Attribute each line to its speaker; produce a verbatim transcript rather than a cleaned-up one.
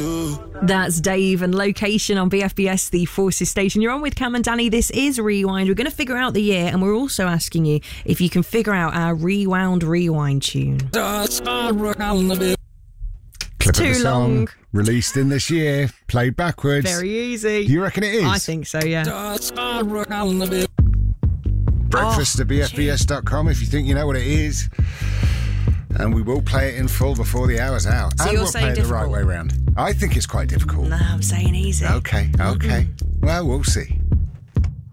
Speaker 1: That's Dave and Location on B F B S, the Forces station. You're on with Cam and Danny. This is Rewind. We're going to figure out the year, and we're also asking you if you can figure out our Rewound Rewind tune.
Speaker 2: Clip
Speaker 1: Too
Speaker 2: of the song,
Speaker 1: long.
Speaker 2: released in this year, played backwards.
Speaker 1: Very easy.
Speaker 2: Do you reckon it is?
Speaker 1: I think so, yeah.
Speaker 2: Breakfast
Speaker 1: Oh,
Speaker 2: at B F B S dot com if you think you know what it is. And we will play it in full before the hour's out.
Speaker 1: So
Speaker 2: and
Speaker 1: you're
Speaker 2: we'll
Speaker 1: saying
Speaker 2: play it the
Speaker 1: difficult?
Speaker 2: right way round. I think it's quite difficult.
Speaker 1: No, I'm saying easy.
Speaker 2: Okay, okay. Well, we'll see.